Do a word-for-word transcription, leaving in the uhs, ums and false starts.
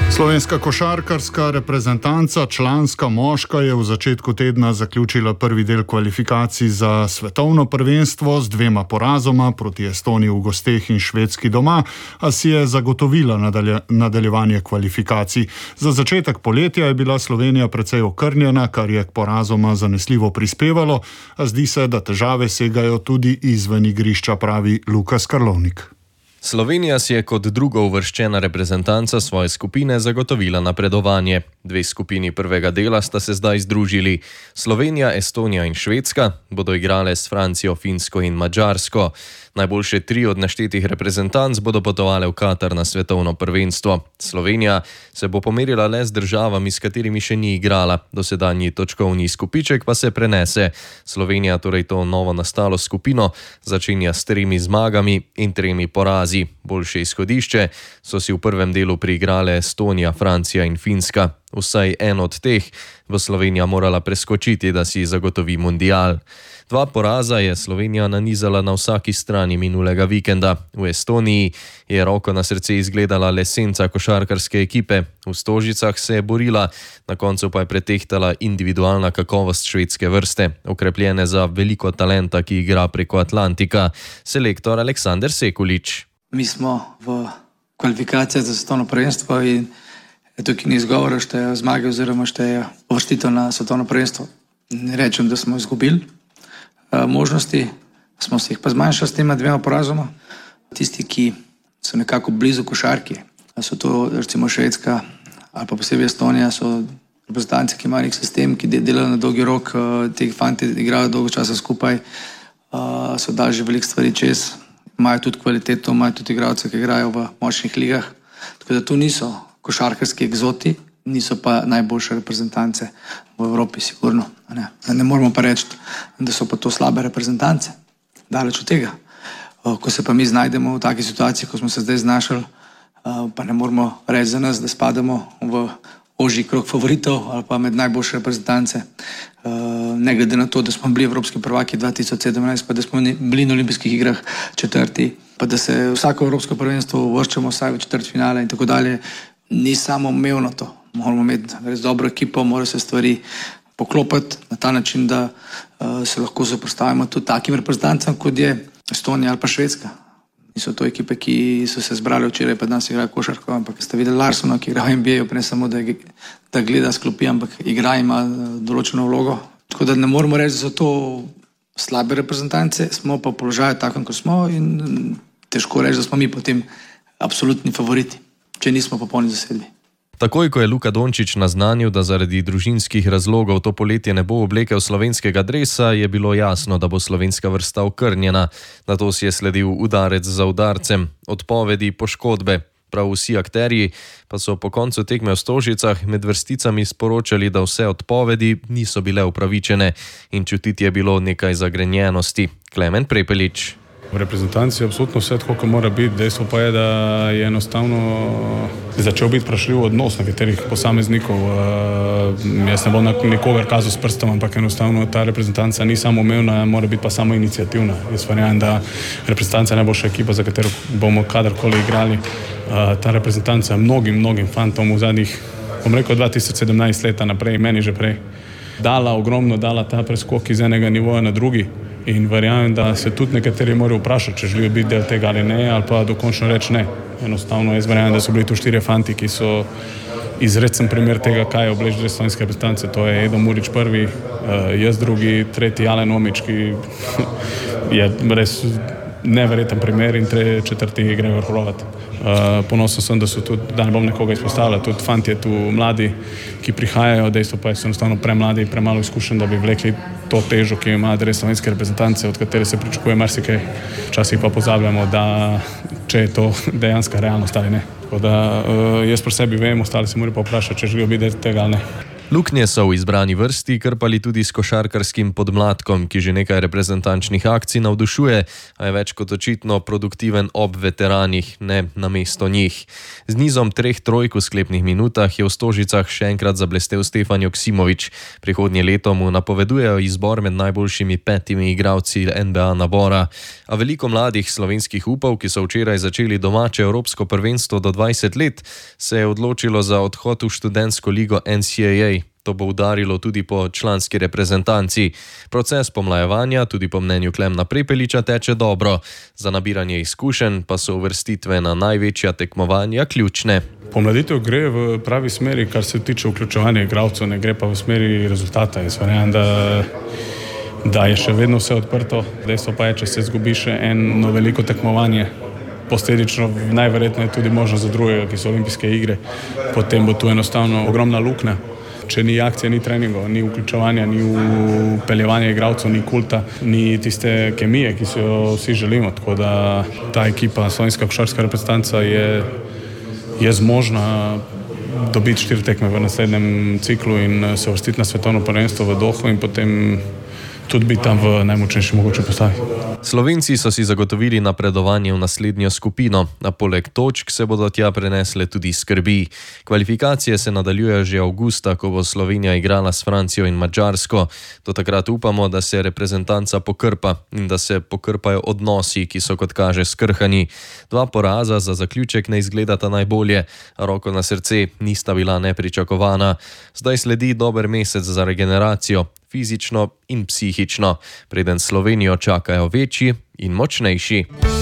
Slovenska košarkarska reprezentanca, članska moška, je v začetku tedna zaključila prvi del kvalifikacij za svetovno prvenstvo z dvema porazoma proti Estoniji v gosteh in Švedski doma, a si je zagotovila nadalje, nadaljevanje kvalifikacij. Za začetek poletja je bila Slovenija precej okrnjena, kar je k porazoma zanesljivo prispevalo, a zdi se, da težave segajo tudi izven igrišča, pravi Luka Skarlovnik. Slovenija si je kot drugo uvrščena reprezentanca svoje skupine zagotovila napredovanje. Dve skupini prvega dela sta se zdaj združili. Slovenija, Estonija in Švedska bodo igrale s Francijo, Finsko in Madžarsko. Najboljše tri od naštetih reprezentanc bodo potovale v Katar na svetovno prvenstvo. Slovenija se bo pomerila le z državami, s katerimi še ni igrala. Dosedanji točkovni izkupiček pa se prenese. Slovenija torej to novo nastalo skupino začenja s tremi zmagami in tremi porazi. Boljše izhodišče so si v prvem delu priigrale Estonija, Francija in Finska. Vsaj en od teh bo Slovenija morala preskočiti, da si zagotovi mundial. Dva poraza je Slovenija nanizala na vsaki strani minulega vikenda. V Estoniji je roko na srce izgledala le senca košarkarske ekipe. V Stožicah se je borila, na koncu pa je pretehtala individualna kakovost švedske vrste, okrepljene za veliko talenta, ki igra preko Atlantika. Selektor Aleksander Sekulič. Mi smo v kvalifikacijah za svetovno prvenstvo in tukaj ni izgovora, štejejo zmage oziroma štejejo uvrstitev na svetovno prvenstvo. Ne rečem, da smo izgubili možnosti, smo se jih pa zmanjšali s tema dvema porazoma. Tisti, ki so nekako blizu košarki, so to recimo Švedska ali pa posebej Estonija, so reprezentanci, ki imajo nek sistem, ki delajo na dolgi rok, te fanti igrajo dolgo časa skupaj, so dali že veliko stvari čez, imajo tudi kvaliteto, imajo tudi igralce, ki igrajo v močnih ligah. Tako da tu niso košarkarski egzoti, niso pa najboljše reprezentance v Evropi, sigurno. Ne, ne moramo pa reči, da so pa to slabe reprezentance. Daleč od tega. Ko se pa mi znajdemo v taki situaciji, ko smo se zdaj znašli, pa ne moramo reči za nas, da spadamo v ožji krog favoritov ali pa med najboljše reprezentance. Ne glede na to, da smo bili evropski prvaki dva tisoč sedemnajst, pa da smo bili na olimpijskih igrah četrti, pa da se vsako evropsko prvenstvo uvrščamo vsaj v četrtfinale in tako dalje, ni samo umevno to. Moramo imeti res dobro ekipo, morajo se stvari poklopiti na ta način, da uh, se lahko zoprstavimo tudi takim reprezentancem, kot je Estonija ali pa Švedska. Niso to ekipe, ki so se zbrali včeraj, pa danes igrajo košarko, ampak ste videli Larsona, ki igra v N B A-ju, ne samo, da, da gleda sklopi, ampak igra, ima določeno vlogo. Tako da ne moramo reči, da so to slabe reprezentance, smo pa v položaju takem, kot smo, in težko reči, da smo mi potem absolutni favoriti, če nismo popolni zasedbi. Takoj, ko je Luka Dončić naznanil, da zaradi družinskih razlogov to poletje ne bo oblekel slovenskega dresa, je bilo jasno, da bo slovenska vrsta okrnjena. Nato si je sledil udarec za udarcem, odpovedi, poškodbe. Prav vsi akterji pa so po koncu tekme v Stožicah med vrsticami sporočali, da vse odpovedi niso bile upravičene in čutiti je bilo nekaj zagrenjenosti. Klemen Prepelič. V reprezentanci je absolutno vse tako, kot mora biti. Dejstvo pa je, da je enostavno začel biti vprašljiv odnos nekaterih posameznikov. Jaz ne bom na nikogar kazal s prstom, ampak enostavno ta reprezentanca ni samo umevna, mora biti pa samo iniciativna. Jaz verjamem, da reprezentanca je najboljša ekipa, za katero bomo kadarkoli igrali. Ta reprezentanca mnogim, mnogim fantom v zadnjih, bom rekel, dva tisoč sedemnajst leta naprej, meni že prej, dala ogromno, dala ta preskok iz enega nivoja na drugi. In verjamem, da se tudi nekateri morajo vprašati, če želijo biti del tega ali ne, ali pa dokončno reči ne. Enostavno jaz verjamem, da so bili tu štirje fanti, ki so izrecen primer tega, kaj je obleč dres slovenske reprezentance. To je Edo Murić prvi, jaz drugi, tretji Alen Omić, ki je res neverjeten primer, in tre, četrti Gregor Horvat. Uh, ponosen sem, da so tudi, da ne bom nekoga izpostavljal, tudi fanti tu mladi, ki prihajajo, dejstvo pa je, so enostavno premladi in premalo izkušen, da bi vlekli to težo, ki ima dres slovenske reprezentance, od katere se pričakuje marsikaj. Včasih pa pozabljamo, da če je to dejanska realnost ali ne. Tako da uh, jaz pri sebi vem, ostali se morajo pa vprašati, če želijo biti tega ali ne. Luknje so v izbrani vrsti krpali tudi s košarkarskim podmladkom, ki že nekaj reprezentančnih akcij navdušuje, a je več kot očitno produktiven ob veteranih, ne namesto njih. Z nizom treh trojk v sklepnih minutah je v Stožicah še enkrat zablestel Stefan Joksimović. Prihodnje leto mu napovedujejo izbor med najboljšimi petimi igralci N B A nabora. A veliko mladih slovenskih upov, ki so včeraj začeli domače evropsko prvenstvo do dvajset let, se je odločilo za odhod v študentsko ligo N C A A. To bo udarilo tudi po članski reprezentanci. Proces pomlajevanja, tudi po mnenju Klemna Prepeliča, teče dobro. Za nabiranje izkušenj pa so uvrstitve na največja tekmovanja ključne. Pomladitev gre v pravi smeri, kar se tiče vključevanja igralcev, ne gre pa v smeri rezultata. Jaz verjamem, da, da je še vedno vse odprto. Dejstvo pa je, če se izgubi še eno veliko tekmovanje, posledično najverjetneje tudi možno za drugega, ki so olimpijske igre, potem bo tu enostavno ogromna luknja. Če ni akcije, ni treningov, ni vključevanja, ni upeljevanja igralcev, ni kulta, ni tiste kemije, ki si jo vsi želimo. Tako da ta ekipa, slovenska košarkarska reprezentanca, je, je zmožna dobiti štiri tekme v naslednjem ciklu in se uvrstiti na svetovno prvenstvo v Dohu in potem tudi biti tam v najmočnejši mogoče postavi. Slovenci so si zagotovili napredovanje v naslednjo skupino, a poleg točk se bodo tja prenesle tudi skrbi. Kvalifikacije se nadaljujejo že avgusta, ko bo Slovenija igrala s Francijo in Madžarsko. Do takrat upamo, da se reprezentanca pokrpa in da se pokrpajo odnosi, ki so kot kaže skrhani. Dva poraza za zaključek ne izgledata najbolje, a roko na srce nista bila nepričakovana. Zdaj sledi dober mesec za regeneracijo, fizično in psihično, preden Slovenijo čakajo večji in močnejši.